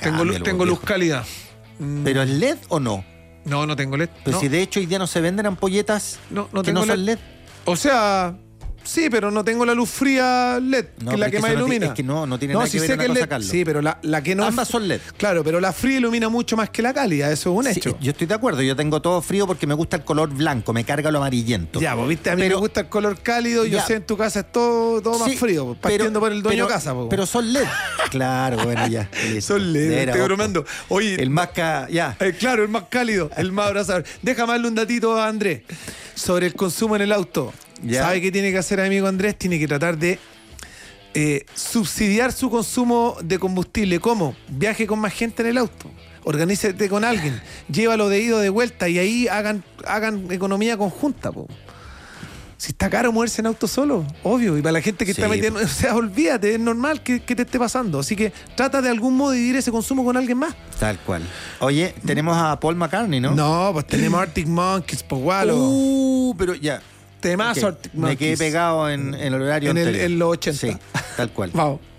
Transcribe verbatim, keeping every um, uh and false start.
Tengo, lu- tengo luz cálida. Mm. ¿Pero es L E D o no? No, no tengo L E D. Pero no. si de hecho hoy día no se venden ampolletas no, no que tengo no son L E D. L E D. O sea, sí, pero no tengo la luz fría L E D, No, que es la pero que es más eso no ti- ilumina. es que no, no tiene no, nada sí que ver sé una que es cosa, L E D. Carlos. Sí, pero la, la que no. Ambas son L E D. Claro, pero la fría ilumina mucho más que la cálida, eso es un Sí, hecho. yo estoy de acuerdo, yo tengo todo frío porque me gusta el color blanco, me carga lo amarillento. Ya, pues viste, a mí Pero- me gusta el color cálido, yo Ya. sé en tu casa es todo, todo más Sí, frío, pues, partiendo pero- por el dueño pero- de casa. Pues. Pero son L E D. Claro, bueno, ya. listo. Son L E D, Era, estoy ojo. bromeando. Oye, El más ca... ya. Eh, claro, el más cálido, el más abrazador. Déjame darle un datito a Andrés sobre el consumo en el auto. Ya. ¿Sabe qué tiene que hacer, amigo Andrés? Tiene que tratar de eh, subsidiar su consumo de combustible. ¿Cómo? Viaje con más gente en el auto. Organícete con alguien. Llévalo de ida o de vuelta y ahí hagan, hagan economía conjunta, po. Si está caro moverse en auto solo, obvio. Y para la gente que Sí, está metiendo, o sea, olvídate, es normal que, que te esté pasando. Así que trata de algún modo de dividir ese consumo con alguien más. Tal cual. Oye, tenemos a Paul McCartney, ¿no? No, pues tenemos Arctic Monkeys, pues gualo. Uh, pero ya. Temazo Ok, Arctic Me quedé Monkeys. pegado en, en el horario En el- anterior. en los ochenta. Sí, tal cual. Vamos.